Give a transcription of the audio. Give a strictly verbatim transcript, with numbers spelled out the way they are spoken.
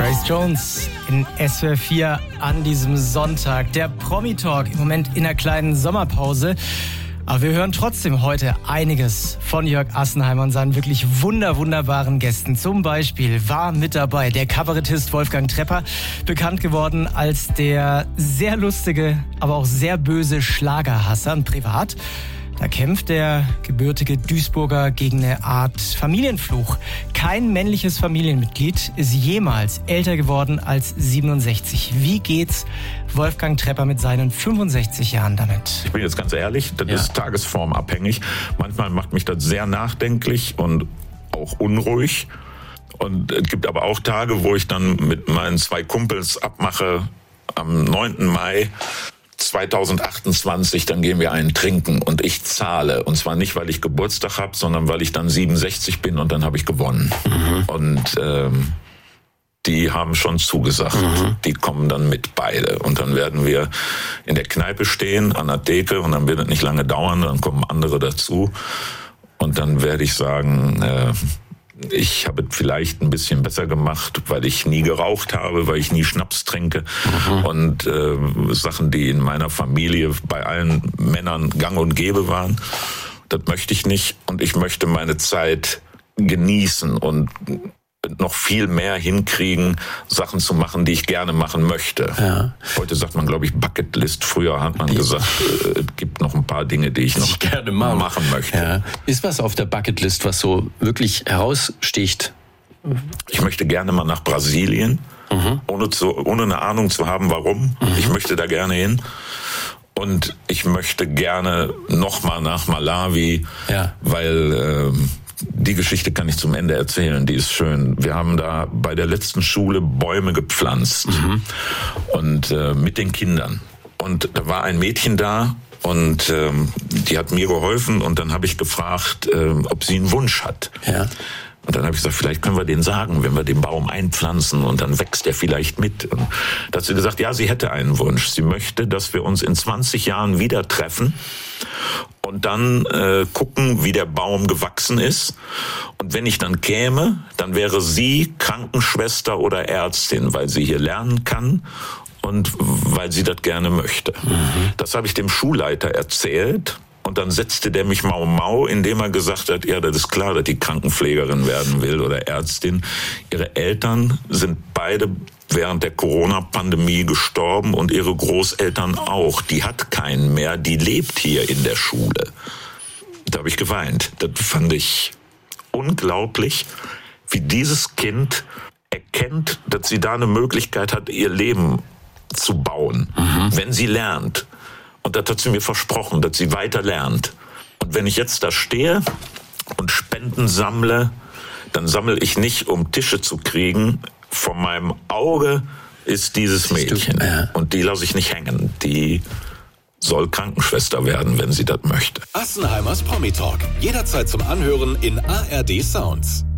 Grace Jones in S W R vier an diesem Sonntag. Der Promi-Talk im Moment in einer kleinen Sommerpause. Aber wir hören trotzdem heute einiges von Jörg Assenheimer und seinen wirklich wunder, wunderbaren Gästen. Zum Beispiel war mit dabei der Kabarettist Wolfgang Trepper, bekannt geworden als der sehr lustige, aber auch sehr böse Schlagerhasser privat. Da kämpft der gebürtige Duisburger gegen eine Art Familienfluch. Kein männliches Familienmitglied ist jemals älter geworden als siebenundsechzig. Wie geht's Wolfgang Trepper mit seinen fünfundsechzig Jahren damit? Ich bin jetzt ganz ehrlich, das ja. ist tagesformabhängig. Manchmal macht mich das sehr nachdenklich und auch unruhig. Und es gibt aber auch Tage, wo ich dann mit meinen zwei Kumpels abmache, am neunten Mai zweitausendachtundzwanzig, dann gehen wir einen trinken und ich zahle. Und zwar nicht, weil ich Geburtstag habe, sondern weil ich dann siebenundsechzig bin und dann habe ich gewonnen. Mhm. Und ähm, die haben schon zugesagt. Mhm. Die kommen dann mit, beide. Und dann werden wir in der Kneipe stehen, an der Theke, und dann wird es nicht lange dauern, dann kommen andere dazu. Und dann werde ich sagen, äh, ich habe es vielleicht ein bisschen besser gemacht, weil ich nie geraucht habe, weil ich nie Schnaps trinke. Mhm. Und äh, Sachen, die in meiner Familie bei allen Männern gang und gäbe waren. Das möchte ich nicht. Und ich möchte meine Zeit genießen und noch viel mehr hinkriegen, Sachen zu machen, die ich gerne machen möchte. Ja. Heute sagt man, glaube ich, Bucketlist. Früher hat man die gesagt, äh, es gibt noch ein paar Dinge, die ich noch ich gerne machen. machen möchte. Ja. Ist was auf der Bucketlist, was so wirklich heraussticht? Ich möchte gerne mal nach Brasilien, mhm. ohne, zu, ohne eine Ahnung zu haben, warum. Mhm. Ich möchte da gerne hin. Und ich möchte gerne noch mal nach Malawi, ja. weil... Ähm, die Geschichte kann ich zum Ende erzählen, die ist schön. Wir haben da bei der letzten Schule Bäume gepflanzt mhm. und äh, mit den Kindern. Und da war ein Mädchen da und ähm, die hat mir geholfen und dann habe ich gefragt, äh, ob sie einen Wunsch hat. Ja. Und dann habe ich gesagt, vielleicht können wir den sagen, wenn wir den Baum einpflanzen und dann wächst er vielleicht mit. Und da hat sie gesagt, ja, sie hätte einen Wunsch. Sie möchte, dass wir uns in zwanzig Jahren wieder treffen und dann äh, gucken, wie der Baum gewachsen ist. Und wenn ich dann käme, dann wäre sie Krankenschwester oder Ärztin, weil sie hier lernen kann und weil sie das gerne möchte. Mhm. Das habe ich dem Schulleiter erzählt. Und dann setzte der mich mau mau, indem er gesagt hat, ja, das ist klar, dass die Krankenpflegerin werden will oder Ärztin. Ihre Eltern sind beide während der Corona-Pandemie gestorben und ihre Großeltern auch. Die hat keinen mehr, die lebt hier in der Schule. Da habe ich geweint. Das fand ich unglaublich, wie dieses Kind erkennt, dass sie da eine Möglichkeit hat, ihr Leben zu bauen, mhm. wenn sie lernt. Und das hat sie mir versprochen, dass sie weiter lernt. Und wenn ich jetzt da stehe und Spenden sammle, dann sammle ich nicht, um Tische zu kriegen. Vor meinem Auge ist dieses Mädchen. Und die lasse ich nicht hängen. Die soll Krankenschwester werden, wenn sie das möchte. Assenheimers Promi Talk. Jederzeit zum Anhören in A R D Sounds.